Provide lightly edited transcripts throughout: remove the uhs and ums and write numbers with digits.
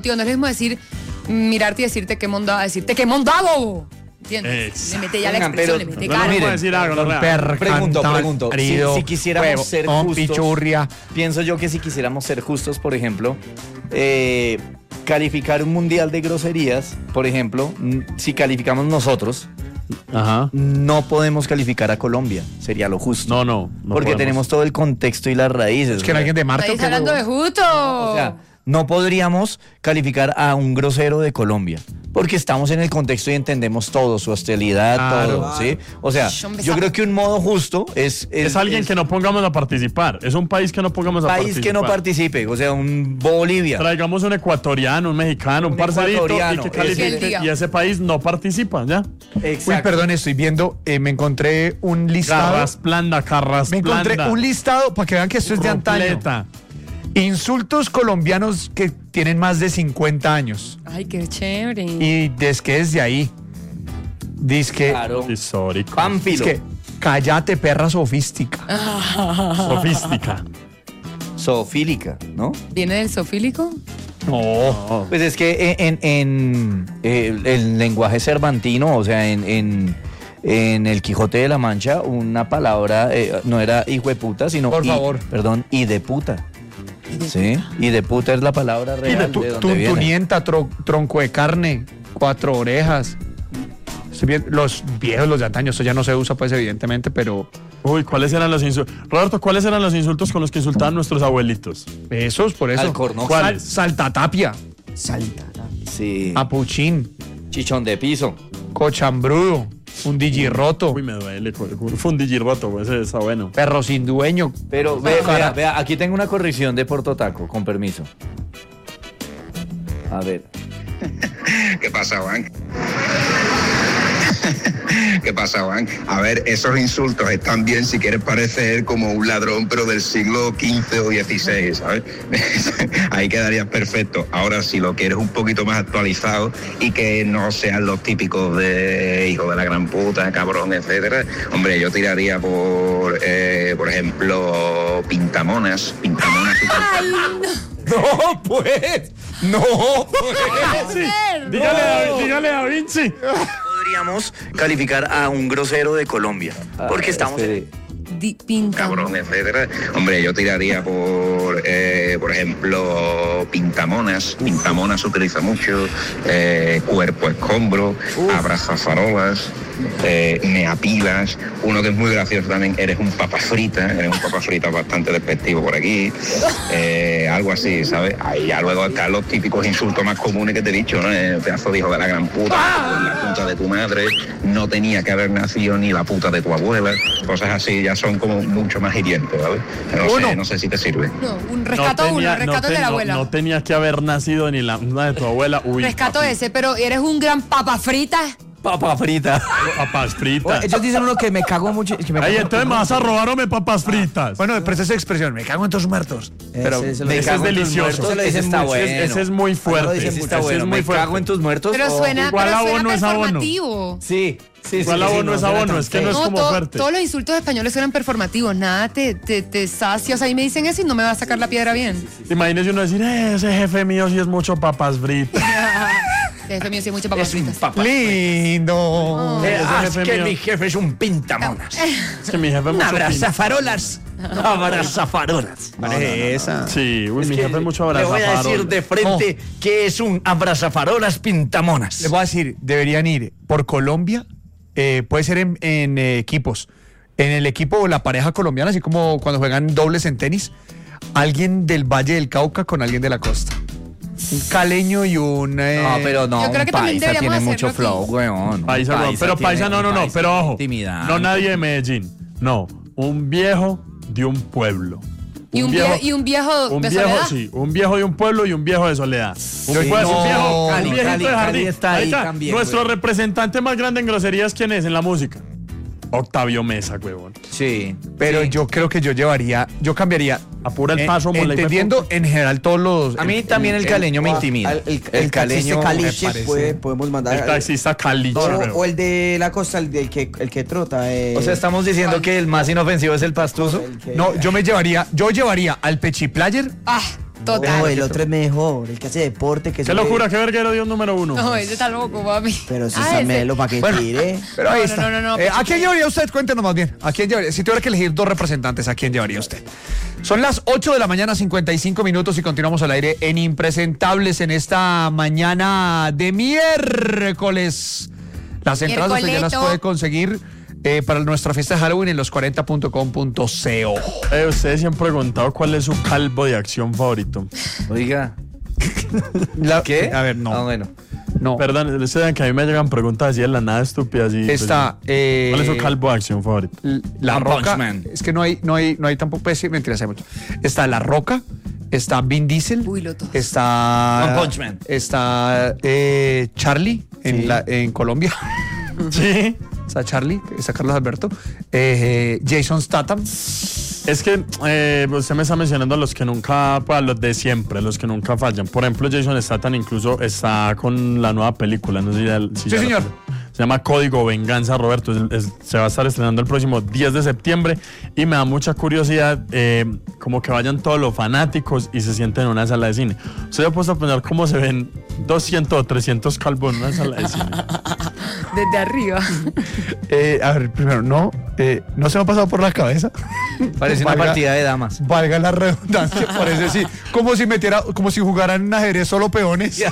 Tío, no es lo mismo decir, mirarte y decirte qué mondado, decirte qué mondado. ¿Entiendes? Le mete ya la expresión, le mete cara. Miren, decir algo, pregunto. Si quisiéramos ser justos, pichurria. Pienso yo que si quisiéramos ser justos, por ejemplo, calificar un mundial de groserías, por ejemplo, si calificamos nosotros, no podemos calificar a Colombia, sería lo justo. No porque podemos. Tenemos todo el contexto y las raíces. Es que alguien de Marte. ¿Estáis hablando de justo? O sea, no podríamos calificar a un grosero de Colombia, porque estamos en el contexto y entendemos todo, su hostilidad, todo, ¿sí? O sea, yo creo que un modo justo es alguien que no pongamos a participar. Es un país que no pongamos a participar. País que no participe, o sea, un Bolivia. Traigamos un ecuatoriano, un mexicano, un parcerito y que califique, y ese país no participa, ¿ya? Exacto. Uy, perdón, estoy viendo, me encontré un listado. Carrasplanda. Me encontré un listado, para que vean que esto es de antaño. Insultos colombianos que tienen más de 50 años. Ay, qué chévere. Y desde ahí. Dizque. Claro. Histórico. Pánfilo. Dizque, cállate, perra sofística. Sofística. Zoofílica, ¿no? ¿Viene del zoofílico? No. Pues es que en el lenguaje cervantino, o sea, en el Quijote de la Mancha, una palabra no era hijo de puta, sino y de puta. Sí, y de puta es la palabra real. Tuntunienta, tronco de carne, 4 orejas. Los viejos, los de antaño, eso ya no se usa, pues, evidentemente, pero. Uy, ¿cuáles eran los insultos? Roberto, ¿cuáles eran los insultos con los que insultaban nuestros abuelitos? Esos, por eso. ¿Cuáles? Saltatapia. Sí. Apuchín. Chichón de piso. Cochambrudo. Fundilliroto. Uy, me duele. Fundilliroto, pues ese está bueno. Perro sin dueño. Pero vea, aquí tengo una corrección de Portotaco, con permiso. A ver. ¿Qué pasa, Juan? ¿Qué pasa, Juan? A ver, esos insultos están bien si quieres parecer como un ladrón, pero del siglo XV o XVI, ¿sabes? Ahí quedarías perfecto. Ahora, si lo quieres un poquito más actualizado y que no sean los típicos de hijo de la gran puta, cabrón, etcétera, hombre, yo tiraría por ejemplo, pintamonas. ¡Ay, no, pues. Sí. Dígale a Da Vinci. Podríamos calificar a un grosero de Colombia, porque estamos cabrón, etcétera. Hombre, yo tiraría por ejemplo, pintamonas. Pintamonas se utiliza mucho. Cuerpo escombro, abrazafarolas, neapilas. Uno que es muy gracioso también, eres un papa frita bastante despectivo por aquí. Algo así, ¿sabes? Ahí ya luego están los típicos insultos más comunes que te he dicho, ¿no? Pedazo de hijo de la gran puta, la puta de tu madre, no tenía que haber nacido ni la puta de tu abuela. Cosas así ya son como mucho más hirientes, ¿sabes? No sé si te sirve. No, un rescato de la abuela. No tenías que haber nacido ni la de tu abuela. Uy, rescato ese, pero eres un gran papa frita. Papas fritas. Papas fritas. Ellos dicen uno que me cago mucho. Ay, entonces me vas a robar o me papas fritas. Bueno, pero esa expresión, me cago en tus muertos. Pero ese es delicioso. Ese está bueno. Ese es muy fuerte. Ese está bueno. Me cago en tus muertos. Pero suena performativo. Sí. Igual abono es abono, es que no es como fuerte. Todos los insultos españoles suenan performativos, nada te sacia. O sea, ahí me dicen eso y no me va a sacar la piedra bien. Imagínese uno decir, ese jefe mío sí es mucho papas fritas. Ese jefe mío sí es mucho papas fritas. Lindo. Es que mi jefe es un pintamonas. Es que mi jefe es mucho abrazafarolas. Abrazafarolas. Esa. Sí, mi jefe es mucho abrazafarolas. Le voy a decir de frente que es un abrazafarolas pintamonas. Les voy a decir, deberían ir por Colombia. Puede ser en equipos. En el equipo la pareja colombiana, así como cuando juegan dobles en tenis, alguien del Valle del Cauca con alguien de la costa. Un caleño y un... No, pero no, yo creo que paisa tiene mucho flow, weón. Paisa, pero paisa no, pero ojo. Intimidad. No nadie de Medellín. No, un viejo de un pueblo. Un viejo de soledad. Sí, un viejo de un pueblo y un viejo de soledad. Un viejito de jardín. Está ahí también, nuestro representante más grande en groserías, ¿quién es en la música? Octavio Mesa, huevón. Sí, pero yo creo que yo cambiaría. Apura el paso, entendiendo en general todos los... A mí también el caleño me intimida. El caleño caliche podemos mandar... El taxista caliche. O el de la costa, el que trota. O sea, estamos diciendo que el más inofensivo es el pastuso. No, yo llevaría al pechiplayer Total. No, el otro es mejor, el que hace deporte. Qué locura, qué verguero Dios número 1. No, ese está loco, papi. Pero si está melo, ¿para qué tire? Pero ahí está. No, ¿A quién llevaría usted? Cuéntenos más bien. ¿A quién llevaría? Si tuviera que elegir 2 representantes, ¿a quién llevaría usted? Son las 8 de la mañana, 55 minutos y continuamos al aire en Impresentables en esta mañana de miércoles. Las entradas usted ya las puede conseguir para nuestra fiesta de Halloween en los40.com.co. Ustedes se han preguntado cuál es su calvo de acción favorito. Oiga. ¿Qué? A ver, no. bueno. No. Perdón, ustedes saben que a mí me llegan preguntas así de la nada estúpidas. Está. ¿Cuál es su calvo de acción favorito? La Roca. Es que no hay tampoco. Pues sí, mentiras, hay mucho. Está La Roca. Está Vin Diesel. Uy, Loto. Está. One Punch Man. Está Charlie en Colombia. Sí. Está Charlie, está Carlos Alberto. Jason Statham. Es que usted me está mencionando a los que nunca, pues a los de siempre, los que nunca fallan. Por ejemplo, Jason Statham incluso está con la nueva película, no sé si sí, señor. Se llama Código Venganza, Roberto. Se va a estar estrenando el próximo 10 de septiembre y me da mucha curiosidad como que vayan todos los fanáticos y se sienten en una sala de cine. Usted ha puesto a pensar cómo se ven 200 o 300 calvos en una sala de cine. Desde arriba. A ver, primero, no se me ha pasado por la cabeza. Parece una partida de damas. Valga la redundancia, parece sí. Como si jugaran en ajedrez solo peones.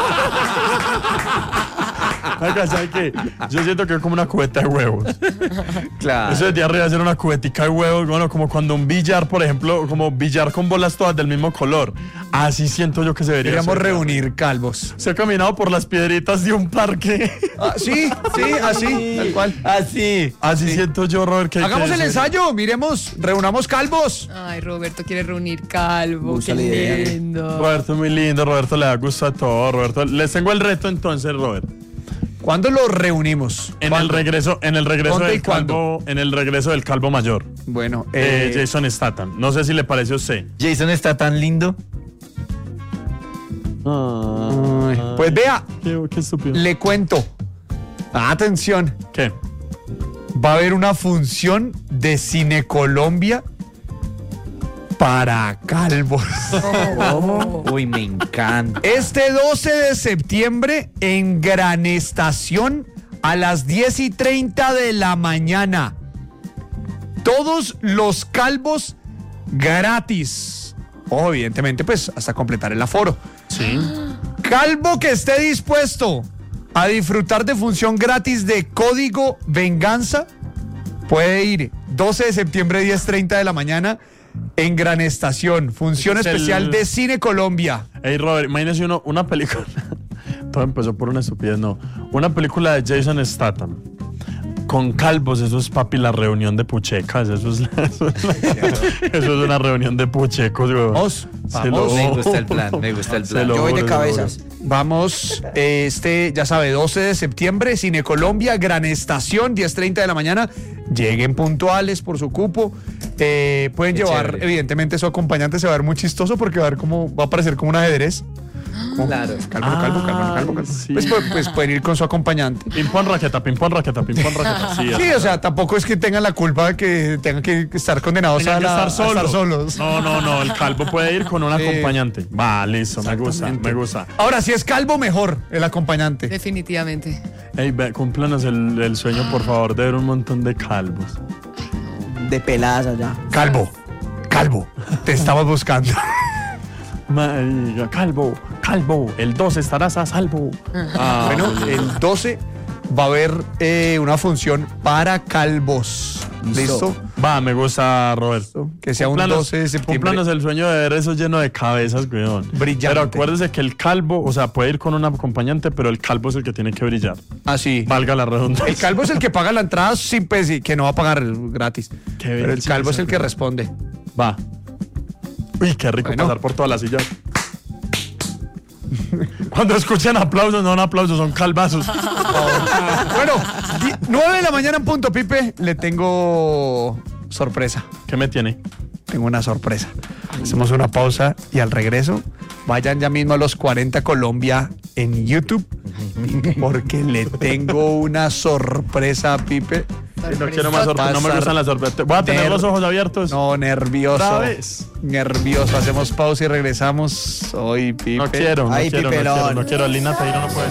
¿Sabes qué? Yo siento que es como una cubeta de huevos. Claro. Eso de arriba es una cubetica de huevos, bueno, como cuando un billar, por ejemplo, como billar con bolas todas del mismo color. Así siento yo que se debería Queríamos hacer, reunir calvos. Se ha caminado por las piedritas de un parque. Sí, así, tal cual. Así. Así siento yo, Robert. Hagamos el ensayo, reunamos calvos. Ay, Roberto quiere reunir calvo. Qué lindo. Roberto es muy lindo, Roberto le da gusto a todo, Roberto. Les tengo el reto entonces, Robert. ¿Cuándo los reunimos? En el regreso del calvo, en el regreso del calvo mayor. Bueno, Jason Statham. No sé si le parece a usted. Jason está tan lindo. Pues vea, Qué estúpido. le cuento. Atención, ¿Qué? va a haber una función de Cine Colombia para calvos. Uy, me encanta. Este 12 de septiembre en Gran Estación a las 10:30 de la mañana. Todos los calvos gratis. Ojo, evidentemente, pues hasta completar el aforo. Sí. Calvo que esté dispuesto a disfrutar de función gratis de Código Venganza puede ir 12 de septiembre 10:30 de la mañana en Gran Estación, función especial de Cine Colombia. Hey, Robert, imagínese una película. Todo empezó por una estupidez, no. Una película de Jason Statham con calvos, eso es, papi, la reunión de puchecas. Eso es una reunión de puchecos, güey. Vamos. Me gusta el plan. Yo voy de cabezas. Vamos, ya sabe, 12 de septiembre, Cine Colombia, Gran Estación, 10:30 de la mañana. Lleguen puntuales por su cupo. Pueden llevar, chévere. Evidentemente, su acompañante se va a ver muy chistoso porque va a parecer como un ajedrez. Claro. Calvo. Sí. Pues pueden ir con su acompañante. Ping-pong, raqueta. Sí, o sea, tampoco es que tengan la culpa de que tengan que estar condenados a estar solos. No, el calvo puede ir con un acompañante. Va, listo, me gusta. Ahora, si es calvo, mejor el acompañante. Definitivamente. Ey, cúmplanos el sueño, por favor, de ver un montón de calvos. De peladas allá. Calvo, te estamos buscando. Marica, calvo, el 12 estarás a salvo. Bueno, el 12 va a haber una función para calvos. ¿Listo? Va, me gusta, Roberto. Que sea un 12 de septiembre. Cúmplanos el sueño de ver eso lleno de cabezas, weón. Brillante. Pero acuérdese que el calvo, o sea, puede ir con un acompañante, pero el calvo es el que tiene que brillar. Así. Valga la redundancia. El calvo es el que paga la entrada sin que no va a pagar gratis. Pero el calvo es el que responde. Va. Uy, qué rico pasar por todas las sillas. Cuando escuchen aplausos, no son aplausos, son calvazos. Bueno, 9 de la mañana en punto, Pipe. Le tengo sorpresa. ¿Qué me tiene? Tengo una sorpresa. Hacemos una pausa y al regreso vayan ya mismo a los 40 Colombia en YouTube porque le tengo una sorpresa a Pipe No quiero más sorpresa, no me gustan las sorpresas. Voy a tener los ojos abiertos. No, nervioso. Otra vez. Nervioso. Hacemos pausa y regresamos. Hoy, Pipe. No quiero. Lina Tairo no puede.